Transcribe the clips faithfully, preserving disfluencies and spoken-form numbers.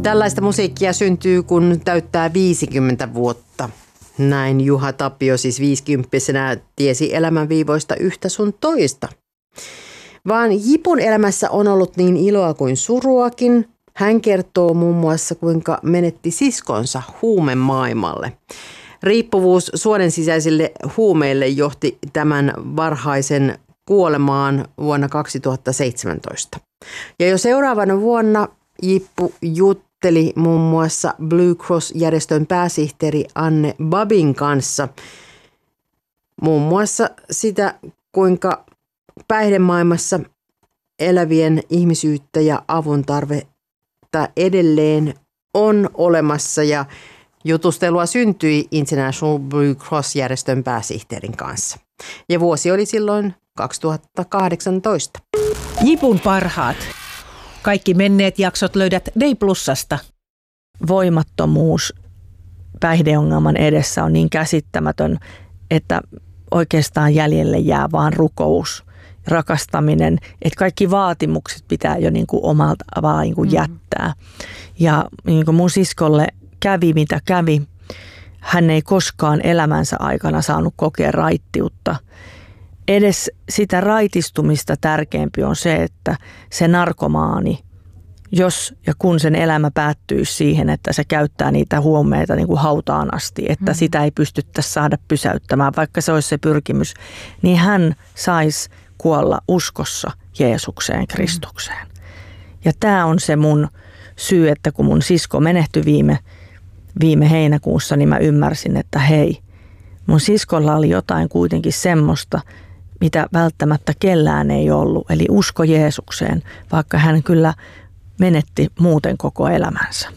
Tällaista musiikkia syntyy, kun täyttää viisikymmentä vuotta. Näin Juha Tapio siis viisikymppisenä tiesi elämänviivoista yhtä sun toista. Vaan Jipun elämässä on ollut niin iloa kuin suruakin. Hän kertoo muun muassa, kuinka menetti siskonsa huumemaailmalle. Riippuvuus suonen sisäisille huumeille johti tämän varhaisen kuolemaan vuonna kaksituhattaseitsemäntoista. Ja jo seuraavana vuonna Jippu jutteli muun muassa Blue Cross-järjestön pääsihteeri Anne Babin kanssa muun muassa sitä, kuinka päihdemaailmassa elävien ihmisyyttä ja avun tarvetta edelleen on olemassa, ja jutustelua syntyi International Blue Cross-järjestön pääsihteerin kanssa. Ja vuosi oli silloin kaksituhattakahdeksantoista. Jipun parhaat. Kaikki menneet jaksot löydät Day Plusasta. Voimattomuus päihdeongelman edessä on niin käsittämätön, että oikeastaan jäljelle jää vaan rukous, rakastaminen, että kaikki vaatimukset pitää jo niin kuin omalta vaan niin kuin jättää. Ja niin kuin mun siskolle kävi mitä kävi, hän ei koskaan elämänsä aikana saanut kokea raittiutta. Edes sitä raitistumista tärkeämpi on se, että se narkomaani, jos ja kun sen elämä päättyy siihen, että se käyttää niitä huumeita niin kuin hautaan asti, että mm. sitä ei pystyttäisi saada pysäyttämään, vaikka se olisi se pyrkimys, niin hän saisi kuolla uskossa Jeesukseen, Kristukseen. Mm. Ja tämä on se mun syy, että kun mun sisko menehtyi viime, viime heinäkuussa, niin mä ymmärsin, että hei, mun siskolla oli jotain kuitenkin semmoista, mitä välttämättä kellään ei ollut, eli usko Jeesukseen, vaikka hän kyllä menetti muuten koko elämänsä.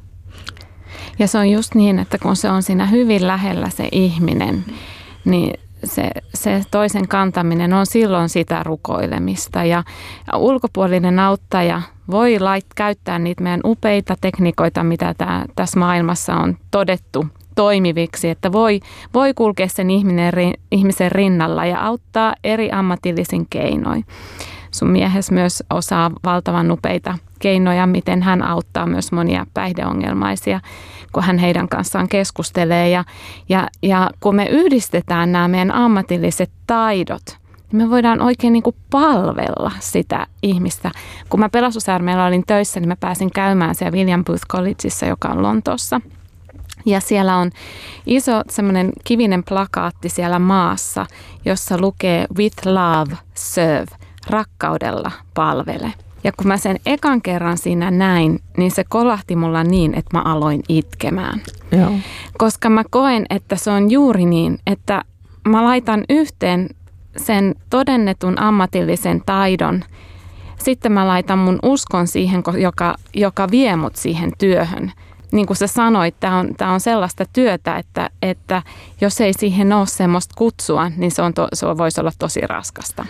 Ja se on just niin, että kun se on siinä hyvin lähellä se ihminen, niin se, se toisen kantaminen on silloin sitä rukoilemista. Ja ulkopuolinen auttaja voi lait, käyttää niitä meidän upeita tekniikoita, mitä tää, tässä maailmassa on todettu toimiviksi, että voi, voi kulkea sen ihminen, ihmisen rinnalla ja auttaa eri ammatillisin keinoin. Sun miehes myös osaa valtavan upeita keinoja, miten hän auttaa myös monia päihdeongelmaisia, kun hän heidän kanssaan keskustelee. Ja, ja, ja kun me yhdistetään nämä meidän ammatilliset taidot, niin me voidaan oikein niin kuin palvella sitä ihmistä. Kun mä pelastusarmeijalla olin töissä, niin mä pääsin käymään siellä William Booth Collegeissa, joka on Lontoossa. Ja siellä on iso semmoinen kivinen plakaatti siellä maassa, jossa lukee With love serve, rakkaudella palvele. Ja kun mä sen ekan kerran siinä näin, niin se kolahti mulla niin, että mä aloin itkemään. Joo. Koska mä koen, että se on juuri niin, että mä laitan yhteen sen todennetun ammatillisen taidon. Sitten mä laitan mun uskon siihen, joka, joka vie mut siihen työhön. Niin kuin sä sanoit, tämä on, tää on sellaista työtä, että, että jos ei siihen ole semmoista kutsua, niin se, on to, se voisi olla tosi raskasta.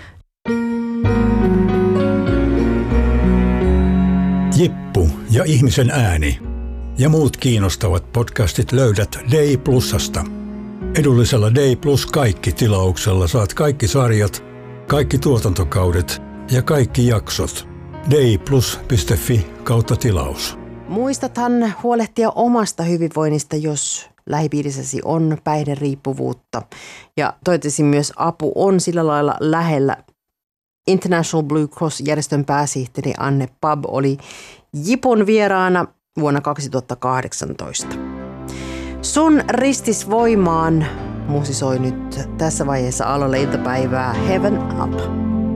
Jippu ja ihmisen ääni ja muut kiinnostavat podcastit löydät Day Plusasta. Edullisella Day Plus kaikki -tilauksella saat kaikki sarjat, kaikki tuotantokaudet ja kaikki jaksot. dayplus piste fi kautta tilaus. Muistathan huolehtia omasta hyvinvoinnista, jos lähipiirissäsi on päihderiippuvuutta. Ja toivottavasti myös apu on sillä lailla lähellä. International Blue Cross-järjestön pääsihteeri Anne Bab oli Jipun vieraana vuonna kaksituhattakahdeksantoista. Sun ristis voimaan musisoi nyt tässä vaiheessa alalle iltapäivää Heaven Up.